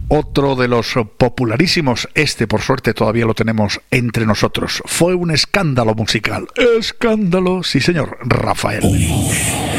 otro de los popularísimos. Este, por suerte, todavía lo tenemos entre nosotros. Fue un escándalo musical. Escándalo, sí señor, Rafael.